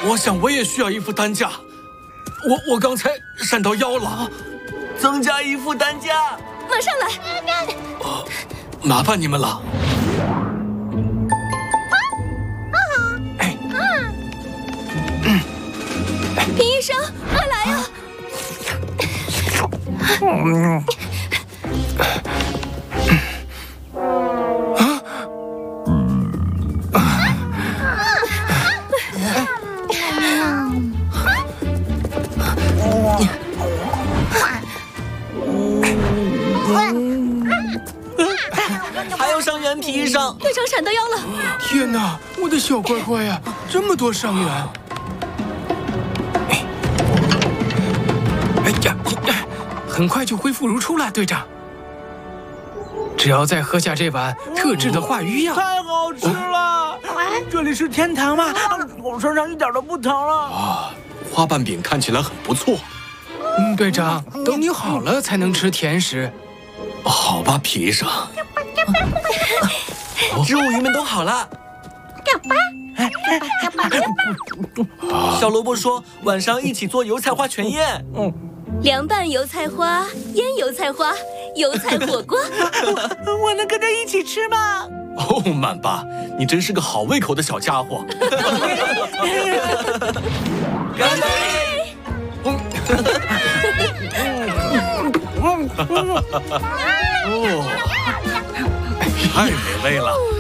我想我也需要一副担架。我刚才闪到腰了， 增加一副担架。 马上来。 麻烦你们了。 皮医生，快来呀！ 还有伤员，皮医生。 队长闪到腰了。 天哪，我的小乖乖呀，这么多伤员！哎呀，很快就恢复如初了，队长。只要再喝下这碗特制的化鱼药， 太好吃了！这里是天堂吗？我身上一点都不疼了。 啊，花瓣饼看起来很不错。 队长，等你好了才能吃甜食。 好吧，皮医生。 植物鱼们都好了。小萝卜说晚上一起做油菜花全宴。 凉拌油菜花、腌油菜花、油菜火锅。 我能跟着一起吃吗？ 哦，曼巴，你真是个好胃口的小家伙。 干杯！ 哦，太美味了。